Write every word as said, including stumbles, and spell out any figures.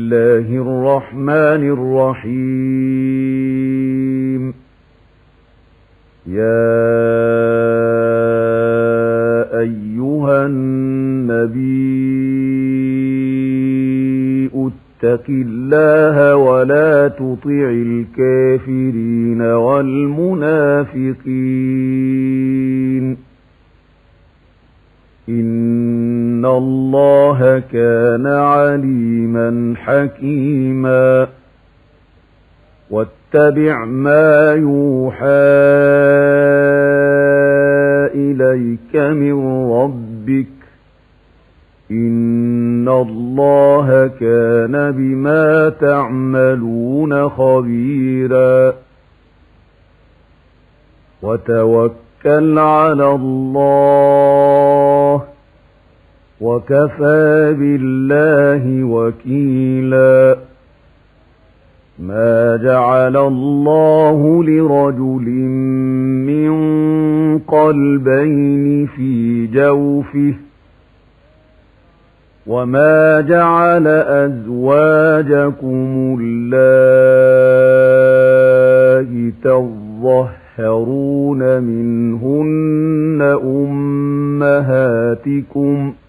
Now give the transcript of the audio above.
الله الرحمن الرحيم يا أيها النبي اتق الله ولا تطع الكافرين والمنافقين إن الله كان عليما حكيما واتبع ما يوحى إليك من ربك إن الله كان بما تعملون خبيرا وتوكل على الله وكفى بالله وكيلا ما جعل الله لرجل من قلبين في جوفه وما جعل أزواجكم اللائي تظهرون منهن أمهاتكم